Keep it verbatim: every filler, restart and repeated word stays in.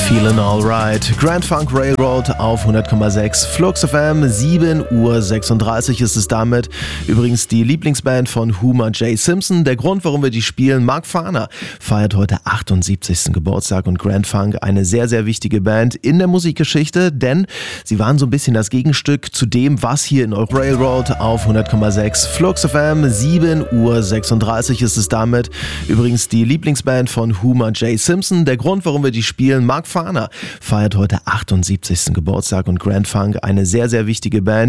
Feelin' Alright. Grand Funk Railroad auf hundert Komma sechs. Flux F M, sieben Uhr sechsunddreißig ist es damit. Übrigens die Lieblingsband von Homer J. Simpson. Der Grund, warum wir die spielen, Mark Farner feiert heute achtundsiebzigsten Geburtstag und Grand Funk, eine sehr, sehr wichtige Band in der Musikgeschichte, denn sie waren so ein bisschen das Gegenstück zu dem, was hier in Euro Railroad auf hundert Komma sechs. Flux F M, sieben Uhr sechsunddreißig ist es damit. Übrigens die Lieblingsband von Homer J. Simpson. Der Grund, warum wir die spielen, Mark Farner feiert heute achtundsiebzigsten Geburtstag und Grand Funk, eine sehr, sehr wichtige Band.